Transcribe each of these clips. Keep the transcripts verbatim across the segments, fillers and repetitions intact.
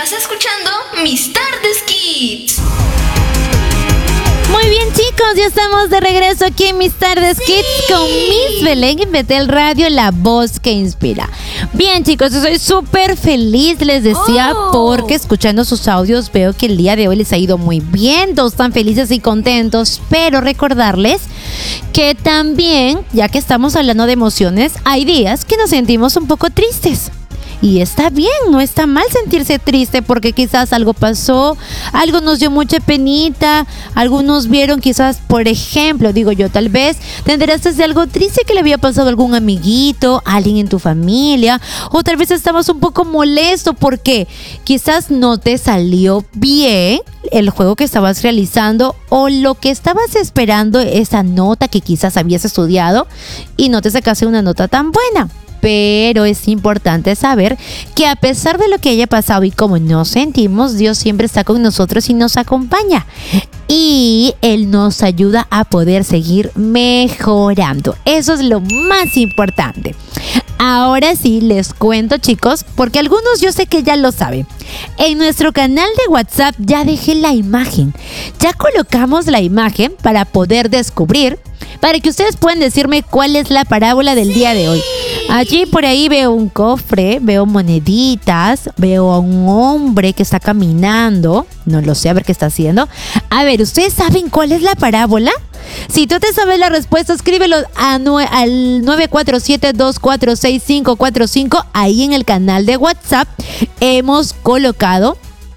Estás escuchando Mis Tardes Kids. Muy bien, chicos, ya estamos de regreso aquí en Mis Tardes sí. Kids con Miss Belén en Betel Radio, la voz que inspira. Bien, chicos, yo soy súper feliz, les decía, oh. porque escuchando sus audios veo que el día de hoy les ha ido muy bien, todos están felices y contentos, pero recordarles que también, ya que estamos hablando de emociones, hay días que nos sentimos un poco tristes. Y está bien, no está mal sentirse triste porque quizás algo pasó, algo nos dio mucha penita, algunos vieron quizás, por ejemplo, digo yo, tal vez te enteraste de algo triste que le había pasado a algún amiguito, a alguien en tu familia, o tal vez estabas un poco molesto porque quizás no te salió bien el juego que estabas realizando o lo que estabas esperando, esa nota que quizás habías estudiado y no te sacaste una nota tan buena. Pero es importante saber que a pesar de lo que haya pasado y como nos sentimos, Dios siempre está con nosotros y nos acompaña. Y Él nos ayuda a poder seguir mejorando. Eso es lo más importante. Ahora sí, les cuento, chicos, porque algunos yo sé que ya lo saben. En nuestro canal de WhatsApp ya dejé la imagen. Ya colocamos la imagen para poder descubrir, para que ustedes puedan decirme cuál es la parábola del día de hoy. Allí por ahí veo un cofre, veo moneditas, veo a un hombre que está caminando. No lo sé, a ver qué está haciendo. A ver, ¿ustedes saben cuál es la parábola? Si tú te sabes la respuesta, escríbelo a nue- al nueve cuatro siete, dos cuatro seis, cinco cuatro cinco. Ahí en el canal de WhatsApp hemos colocado,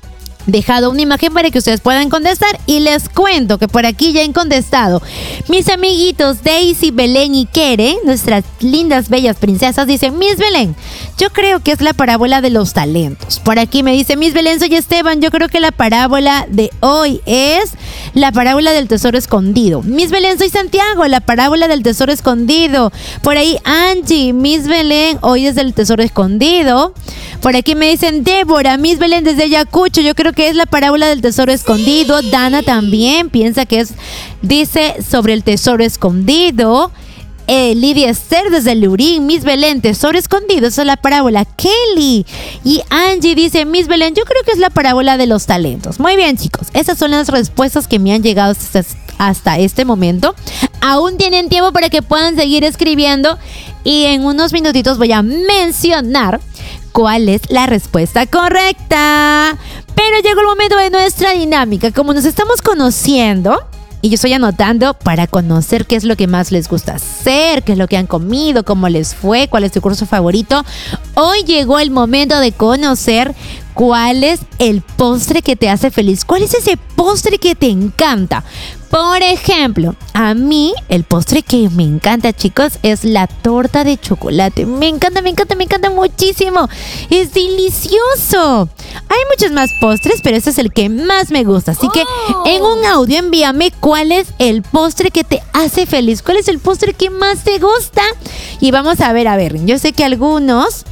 dejado una imagen para que ustedes puedan contestar. Y les cuento que por aquí ya han contestado mis amiguitos Daisy, Belén y Kere, nuestras lindas bellas princesas. Dicen: Miss Belén, yo creo que es la parábola de los talentos. Por aquí me dice Miss Belén, soy Esteban, yo creo que la parábola de hoy es la parábola del tesoro escondido. Miss Belén, soy Santiago, la parábola del tesoro escondido. Por ahí Angie, Miss Belén, hoy es del tesoro escondido. Por aquí me dicen Débora, Miss Belén desde Ayacucho, yo creo que es la parábola del tesoro escondido. Dana también piensa que es, dice sobre el tesoro escondido. Eh, Lidia Esther desde Lurín, Miss Belén, tesoro escondido, esa es la parábola. Kelly y Angie dice Miss Belén, yo creo que es la parábola de los talentos. Muy bien, chicos, esas son las respuestas que me han llegado hasta, hasta este momento. Aún tienen tiempo para que puedan seguir escribiendo y en unos minutitos voy a mencionar cuál es la respuesta correcta. Pero llegó el momento de nuestra dinámica. Como nos estamos conociendo, y yo estoy anotando para conocer qué es lo que más les gusta hacer, qué es lo que han comido, cómo les fue, cuál es tu curso favorito. Hoy llegó el momento de conocer cuál es el postre que te hace feliz. ¿Cuál es ese postre que te encanta? Por ejemplo, a mí el postre que me encanta, chicos, es la torta de chocolate. Me encanta, me encanta, me encanta muchísimo. Es delicioso. Hay muchos más postres, pero este es el que más me gusta. Así que en un audio envíame cuál es el postre que te hace feliz. ¿Cuál es el postre que más te gusta? Y vamos a ver, a ver. Yo sé que algunos...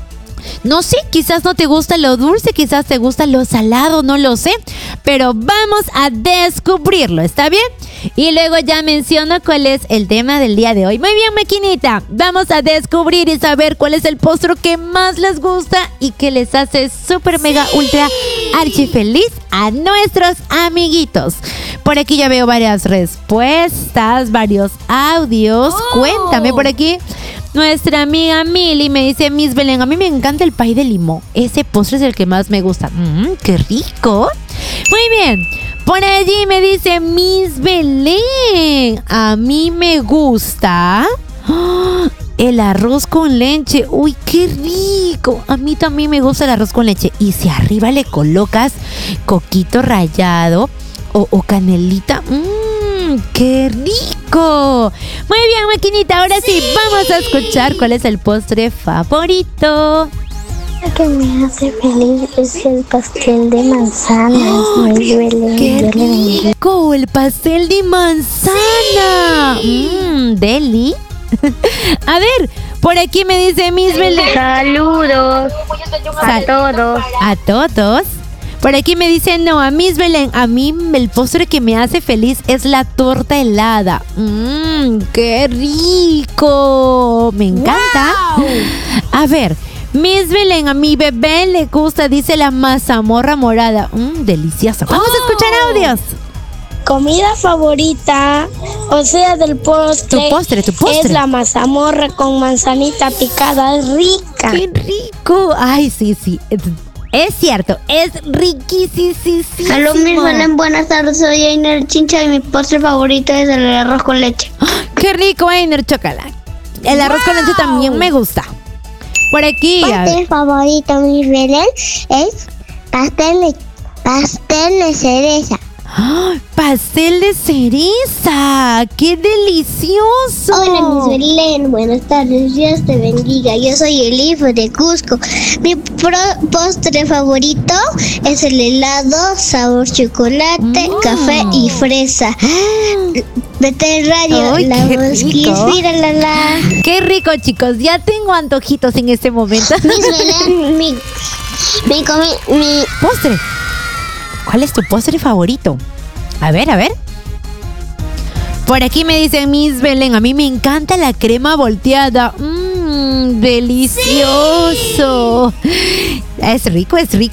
No sé, quizás no te gusta lo dulce, quizás te gusta lo salado, no lo sé. Pero vamos a descubrirlo, ¿está bien? Y luego ya menciono cuál es el tema del día de hoy. Muy bien, maquinita. Vamos a descubrir y saber cuál es el postre que más les gusta y que les hace súper mega ultra archi feliz a nuestros amiguitos. Por aquí ya veo varias respuestas, varios audios. Oh. Cuéntame por aquí. Nuestra amiga Mili me dice: Miss Belén, a mí me encanta el pay de limón. Ese postre es el que más me gusta. Mmm, qué rico. Muy bien. Por allí me dice Miss Belén, a mí me gusta ¡oh! el arroz con leche. Uy, qué rico. A mí también me gusta el arroz con leche. Y si arriba le colocas coquito rallado o, o canelita, mmm, qué rico. Muy bien, maquinita, ahora sí. sí, vamos a escuchar cuál es el postre favorito. Lo que me hace feliz es el pastel de manzanas. ¡Oh, qué rico! El pastel de manzana. Mmm, deli. A ver, por aquí me dice Miss Belén. Saludos a todos. A todos. Por aquí me dicen, no, a Miss Belén, a mí el postre que me hace feliz es la torta helada. Mmm, qué rico. Me encanta. Wow. A ver, Miss Belén, a mi bebé le gusta, dice la mazamorra morada. Mmm, deliciosa. Vamos a escuchar audios. Comida favorita, o sea, del postre. Tu postre, tu postre. Es la mazamorra con manzanita picada, es rica. ¡Qué rico! Ay, sí, sí. Es, es cierto, es riquísimo. Aló, Miss Belén, buenas tardes. Soy Einer Chincha y mi postre favorito es el arroz con leche. ¡Qué rico, Einer! Chocolate. El arroz wow. con leche también me gusta. Por aquí. Mi favorito, Miss Belén, es pastel de, pastel de cereza. ¡Oh, pastel de cereza! ¡Qué delicioso! Hola, Miss Belén. Buenas tardes. Dios te bendiga. Yo soy el hijo de Cusco. Mi pro- postre favorito es el helado sabor chocolate, mm. café y fresa. Vete en radio. Ay, la qué voz que rico. inspira, la, la. ¡Qué rico, chicos! Ya tengo antojitos en este momento. Miss Belén, mi, mi, comi- mi postre. ¿Cuál es tu postre favorito? A ver, a ver. Por aquí me dicen Miss Belén, a mí me encanta la crema volteada. Mmm, delicioso. ¿Sí? Es rico, es rico.